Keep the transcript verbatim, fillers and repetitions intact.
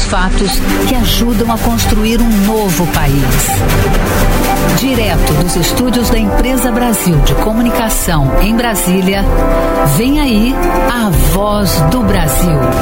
fatos que ajudam a construir um novo país. Direto dos estúdios da Empresa Brasil de Comunicação em Brasília, vem aí a Voz do Brasil.